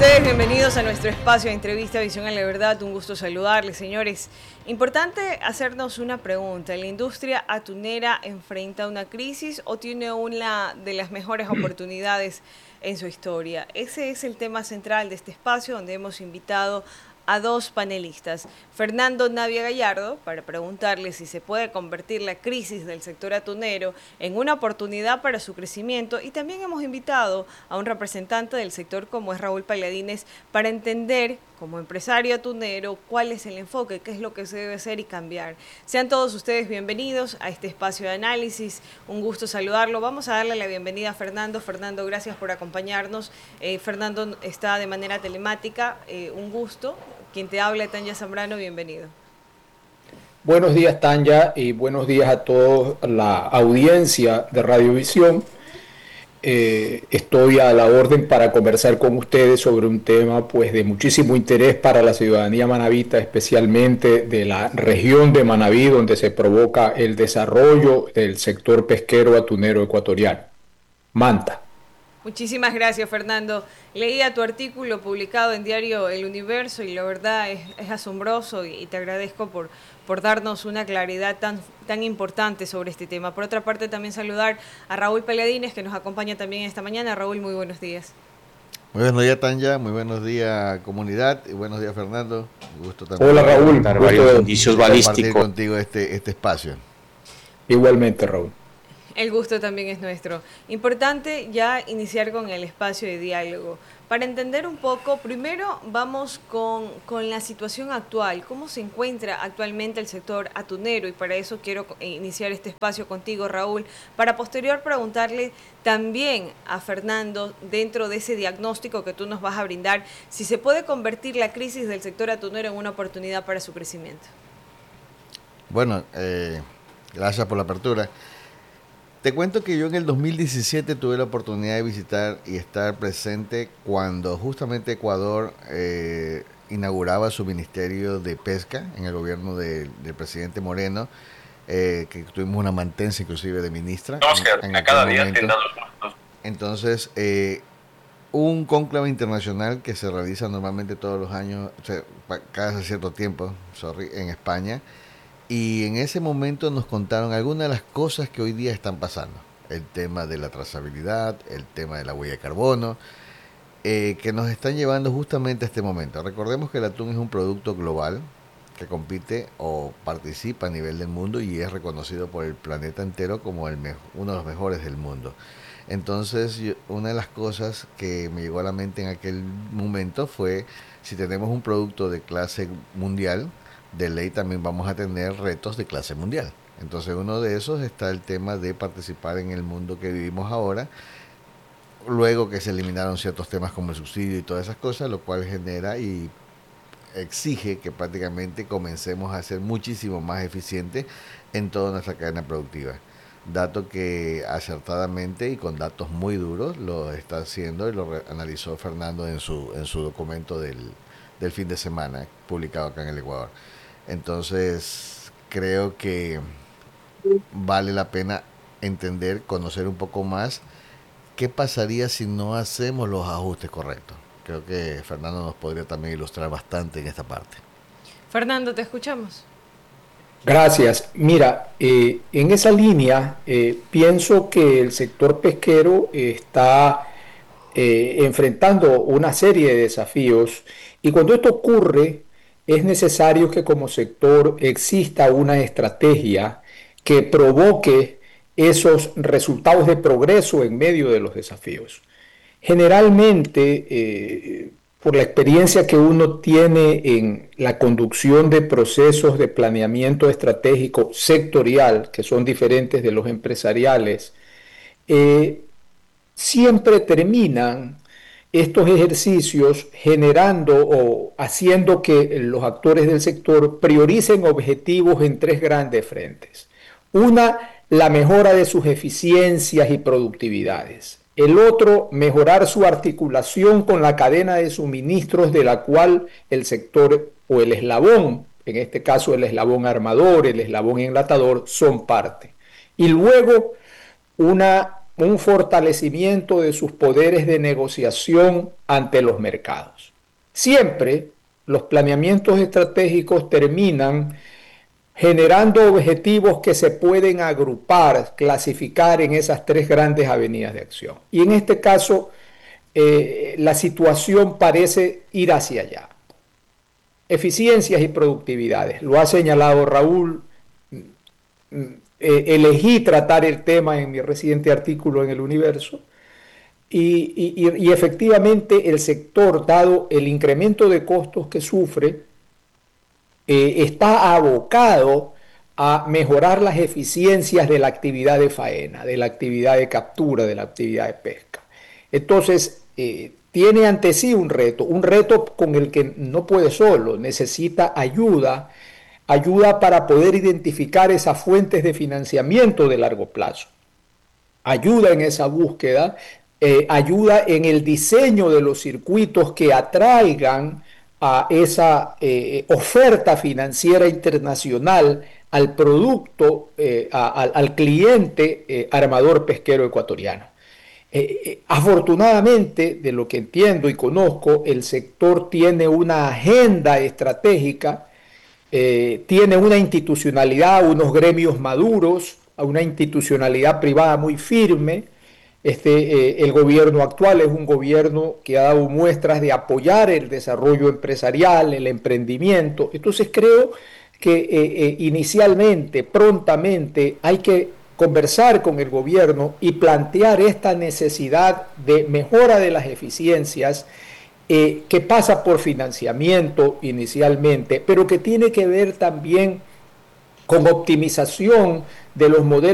ustedes, bienvenidos a nuestro espacio de entrevista Visión a la Verdad. Un gusto saludarles, señores. Importante hacernos una pregunta. ¿La industria atunera enfrenta una crisis o tiene una de las mejores oportunidades en su historia? Ese es el tema central de este espacio, donde hemos invitado a dos panelistas. Fernando Navia Gallardo, para preguntarle si se puede convertir la crisis del sector atunero en una oportunidad para su crecimiento, y también hemos invitado a un representante del sector como es Raúl Paladines para entender, como empresario atunero, cuál es el enfoque, qué es lo que se debe hacer y cambiar. Sean todos ustedes bienvenidos a este espacio de análisis, un gusto saludarlo. Vamos a darle la bienvenida a Fernando. Fernando, gracias por acompañarnos. Fernando está de manera telemática, un gusto. Quien te habla, Tanya Zambrano, bienvenido. Buenos días, Tanya, y buenos días a toda la audiencia de Radiovisión. Estoy a la orden para conversar con ustedes sobre un tema pues de muchísimo interés para la ciudadanía manabita, especialmente de la región de Manabí, donde se provoca el desarrollo del sector pesquero atunero ecuatoriano. Manta. Muchísimas gracias, Fernando. Leía tu artículo publicado en diario El Universo y la verdad es asombroso y te agradezco por darnos una claridad tan importante sobre este tema. Por otra parte, también saludar a Raúl Paladines, que nos acompaña también esta mañana. Raúl, muy buenos días. Muy buenos días, Tanya. Muy buenos días, comunidad. Y buenos días, Fernando. Un gusto también. Hola, Raúl. Varios indicios balísticos. Compartir contigo este espacio. Igualmente, Raúl. El gusto también es nuestro. Importante ya iniciar con el espacio de diálogo. Para entender un poco, primero vamos con la situación actual. ¿Cómo se encuentra actualmente el sector atunero? Y para eso quiero iniciar este espacio contigo, Raúl, para posterior preguntarle también a Fernando, dentro de ese diagnóstico que tú nos vas a brindar, si se puede convertir la crisis del sector atunero en una oportunidad para su crecimiento. Bueno, gracias por la apertura. Te cuento que yo en el 2017 tuve la oportunidad de visitar y estar presente cuando justamente Ecuador inauguraba su Ministerio de Pesca en el gobierno del presidente Moreno, que tuvimos una mantencia inclusive de ministra. Cada día tienen Entonces, un cónclave internacional que se realiza normalmente todos los años, o sea, cada cierto tiempo, en España. Y en ese momento nos contaron algunas de las cosas que hoy día están pasando. El tema de la trazabilidad, el tema de la huella de carbono, que nos están llevando justamente a este momento. Recordemos que el atún es un producto global que compite o participa a nivel del mundo y es reconocido por el planeta entero como uno de los mejores del mundo. Entonces, una de las cosas que me llegó a la mente en aquel momento fue, si tenemos un producto de clase mundial, de ley también vamos a tener retos de clase mundial. Entonces uno de esos está el tema de participar en el mundo que vivimos ahora, luego que se eliminaron ciertos temas como el subsidio y todas esas cosas, lo cual genera y exige que prácticamente comencemos a ser muchísimo más eficientes en toda nuestra cadena productiva. Dato que acertadamente y con datos muy duros lo está haciendo y lo analizó Fernando en su documento del fin de semana publicado acá en el Ecuador. Entonces, creo que vale la pena entender, conocer un poco más qué pasaría si no hacemos los ajustes correctos. Creo que Fernando nos podría también ilustrar bastante en esta parte. Fernando, te escuchamos. Gracias. Mira, en esa línea pienso que el sector pesquero está enfrentando una serie de desafíos, y cuando esto ocurre es necesario que como sector exista una estrategia que provoque esos resultados de progreso en medio de los desafíos. Generalmente, por la experiencia que uno tiene en la conducción de procesos de planeamiento estratégico sectorial, que son diferentes de los empresariales, siempre terminan estos ejercicios generando o haciendo que los actores del sector prioricen objetivos en tres grandes frentes. Una, la mejora de sus eficiencias y productividades. El otro, mejorar su articulación con la cadena de suministros de la cual el sector o el eslabón, en este caso el eslabón armador, el eslabón enlatador, son parte. Y luego, una un fortalecimiento de sus poderes de negociación ante los mercados. Siempre los planeamientos estratégicos terminan generando objetivos que se pueden agrupar, clasificar en esas tres grandes avenidas de acción. Y en este caso, la situación parece ir hacia allá. Eficiencias y productividades. Lo ha señalado Raúl. Elegí tratar el tema en mi reciente artículo en El Universo. Y efectivamente el sector, dado el incremento de costos que sufre, está abocado a mejorar las eficiencias de la actividad de faena, de la actividad de captura, de la actividad de pesca. Entonces, tiene ante sí un reto con el que no puede solo, necesita ayuda para poder identificar esas fuentes de financiamiento de largo plazo, ayuda en esa búsqueda, ayuda en el diseño de los circuitos que atraigan a esa oferta financiera internacional al producto, al cliente armador pesquero ecuatoriano. Afortunadamente, de lo que entiendo y conozco, el sector tiene una agenda estratégica, tiene una institucionalidad, unos gremios maduros, una institucionalidad privada muy firme. El gobierno actual es un gobierno que ha dado muestras de apoyar el desarrollo empresarial, el emprendimiento. Entonces creo que inicialmente, prontamente, hay que conversar con el gobierno y plantear esta necesidad de mejora de las eficiencias que pasa por financiamiento inicialmente, pero que tiene que ver también con optimización de los modelos